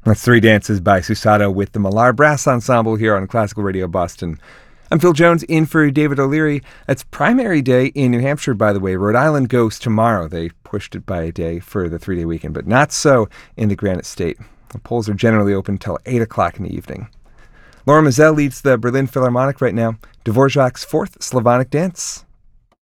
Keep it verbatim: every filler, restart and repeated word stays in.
That's Three Dances by Susato with the Millar Brass Ensemble here on Classical Radio Boston. I'm Phil Jones in for David O'Leary. It's primary day in New Hampshire, by the way. Rhode Island goes tomorrow. They pushed it by a day for the three-day weekend, but not so in the Granite State. The polls are generally open until eight o'clock in the evening. Laura Mazel leads the Berlin Philharmonic right now. Dvorak's Fourth Slavonic Dance.